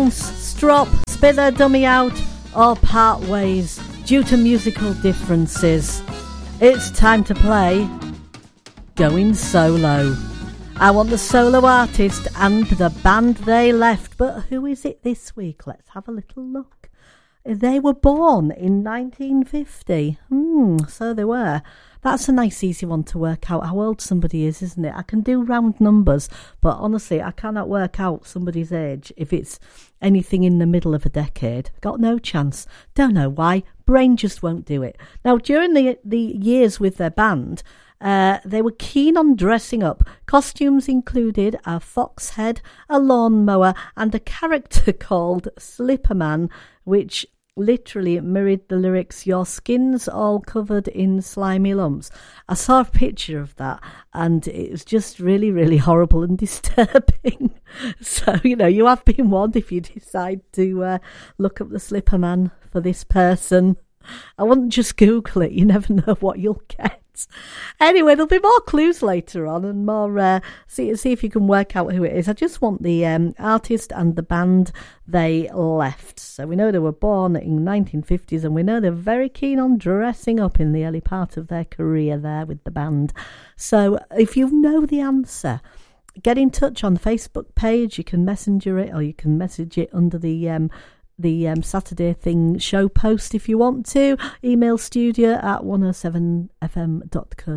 bounce, strop, spit their dummy out, or part ways due to musical differences. It's time to play Going Solo. I want the solo artist and the band they left, but who is it this week? Let's have a little look. They were born in 1950. So they were. That's a nice easy one to work out how old somebody is, isn't it? I can do round numbers, but honestly, I cannot work out somebody's age if it's anything in the middle of a decade. Got no chance. Don't know why. Brain just won't do it. Now, during the years with their band, they were keen on dressing up. Costumes included a fox head, a lawnmower, and a character called Slipperman, which literally mirrored the lyrics, "Your skin's all covered in slimy lumps." I saw a picture of that and it was just really, really horrible and disturbing. So, you have been warned if you decide to look up the Slipperman for this person. I wouldn't just Google it. You never know what you'll get. Anyway, there'll be more clues later on and more, see if you can work out who it is. I just want the artist and the band they left. So we know they were born in 1950s and we know they're very keen on dressing up in the early part of their career there with the band. So if you know the answer, get in touch on the Facebook page. You can messenger it or you can message it under the Saturday Thing show post if you want to. Email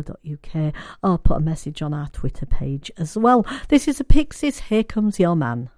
studio@107fm.co.uk or put a message on our Twitter page as well. This is the Pixies. Here Comes Your Man.